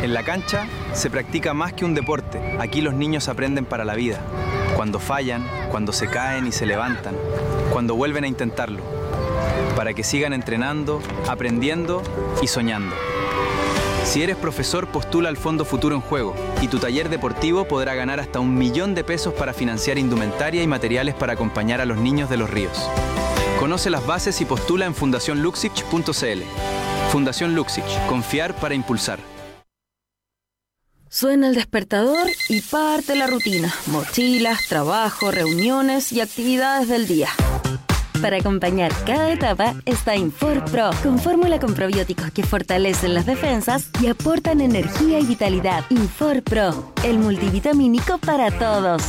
En la cancha se practica más que un deporte. Aquí los niños aprenden para la vida. Cuando fallan, cuando se caen y se levantan, cuando vuelven a intentarlo. Para que sigan entrenando, aprendiendo y soñando. Si eres profesor, postula al Fondo Futuro en Juego y tu taller deportivo podrá ganar hasta $1.000.000 para financiar indumentaria y materiales para acompañar a los niños de los ríos. Conoce las bases y postula en fundacionluxich.cl. Fundación Luxich. Confiar para impulsar. Suena el despertador y parte la rutina. Mochilas, trabajo, reuniones y actividades del día. Para acompañar cada etapa está Infor Pro, con fórmula con probióticos que fortalecen las defensas y aportan energía y vitalidad. Infor Pro, el multivitamínico para todos.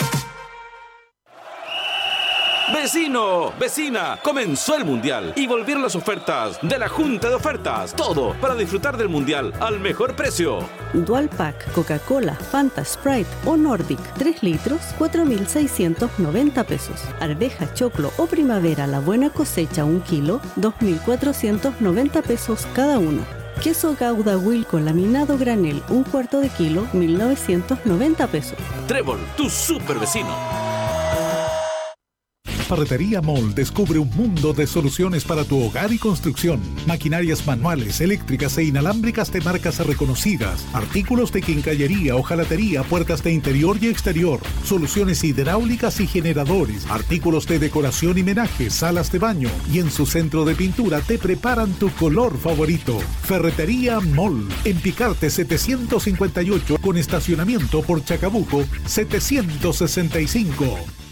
¡Vecino! ¡Vecina! Comenzó el Mundial y volvieron las ofertas de la Junta de Ofertas. Todo para disfrutar del Mundial al mejor precio. Dual Pack, Coca-Cola, Fanta, Sprite o Nordic, 3 litros, 4.690 pesos. Arveja, choclo o primavera, la buena cosecha, 1 kilo, 2.490 pesos cada uno. Queso Gouda Wilco laminado granel, 1/4 de kilo, 1.990 pesos. Trébol, tu super vecino. Ferretería Moll descubre un mundo de soluciones para tu hogar y construcción. Maquinarias manuales, eléctricas e inalámbricas de marcas reconocidas. Artículos de quincallería, hojalatería, puertas de interior y exterior. Soluciones hidráulicas y generadores. Artículos de decoración y menaje, salas de baño. Y en su centro de pintura te preparan tu color favorito. Ferretería Moll. En Picarte 758 con estacionamiento por Chacabuco 765.